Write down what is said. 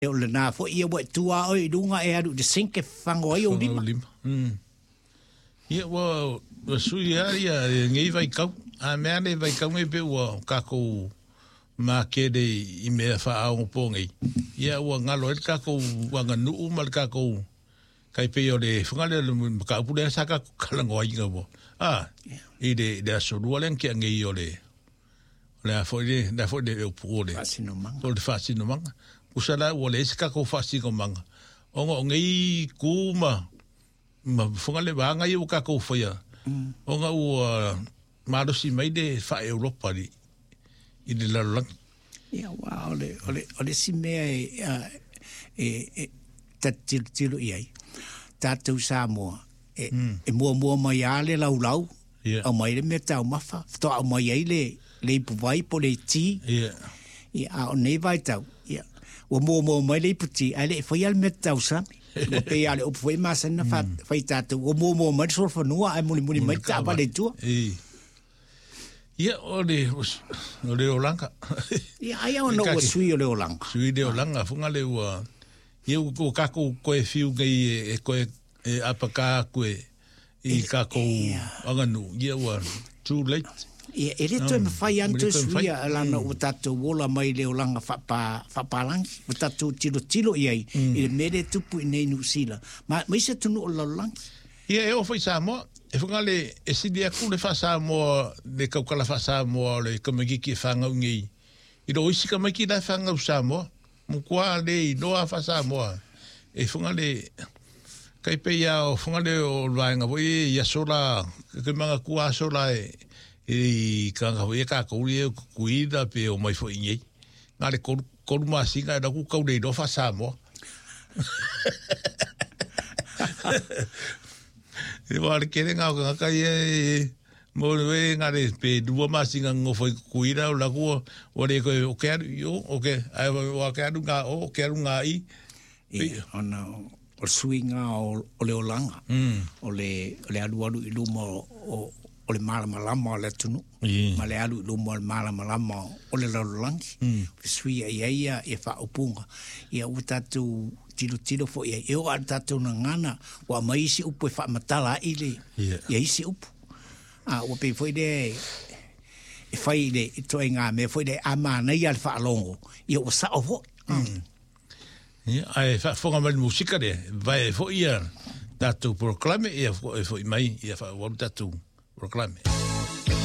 o le nā fo ia wa tua o I runga e aru de sinke whango ai o lima. Ia wa sui aria ngei vai kau. A mea ne vai kau ngai pe ua kako ma kere I mea wha au po ngai. Ia ua ngalo e kako wanga nuu ma kako kai pe o le whangale le ka upure sa kako kalango ai nga wo. I de asorua len kia ngai o le a foi de o pole. Fasino manga. O le fasino manga. Usala o le kako fasino manga. Onga ngai kuma ma whangale wanga I o kako whaia. Onga ua marosi mai de fa Europa I le lalang. Ia wa ole si mea e tatilu iai. Tātou Samoa. E mua mai ale lau. Au mai le mea tau mafa. Fto au mai ai le ipu vai po le ti. Ia o nei vai tau. Ia. Ua mua mai le ipu ti. Ale e whai al mea tau sami. Ua pe ale upu whai masana whai tātou. Ua mua mai sorfa nua. Ai muli mai tāpa le tua. Ia o le olanga. Ia ai au no ua sui o le olanga. Sui le olanga. Funga le ua. Ia o kako koe fiu ngai e koe apaka koe I kako anganu. Ia ua too late. Ia e reto e mawhai anto suia alana o tatou wola mai le olanga whapalangi. O tatou tilo iai. I le mere tupu I nei Nusila. Ma isa tunu o laulangi. Ia e o whai Samoa. E whangale e sidi aku le wha Samoa, le kaukala wha Samoa, le kamagiki e whangau ngi. I ro isi kamaki la whangau Samoa. Mukua le I noa wha Samoa. E whangale, kai pe ia o whangale o vaenga po ia sola, kai manga kua sola e kanga ho ia kākouri e kuida pe o mai fo ingai. Ngā le koru masinga e raku kaure I no wha Samoa. E wāre kere ngā kai e mōre ngare pe dua masinga ngofoi kuira o laku o re koe o ke aru yo o ke ai o ke aru ngā o ke aru ngā I ona o suinga o le olanga o le alu I luma o le malamalama o le tunu ma le alu I luma o le malamalama o le laulangi suia ia e whaupunga ia utatu tilo fo ia e o atatu na ngana wa mai isi upu e whaamatala I le ia isi upu o pe foi de e fai de toi ngā me foi de ama nei al whaalongo ia o sa o ho ai whafonga mai musika de vai fo ia tatu proclame ia fo mai ia fa tatu proclame